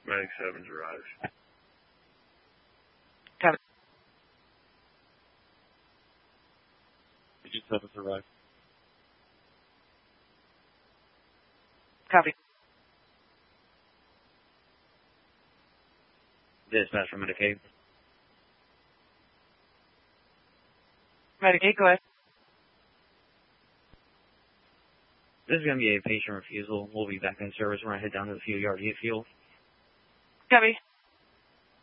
Medic 7's arrived. Copy. Agent 7's arrived. Copy. Dispatch from Medic 8. Medic 8, go ahead. This is going to be a patient refusal. We'll be back in service when I head down to the fuel yard to get fuel. Copy.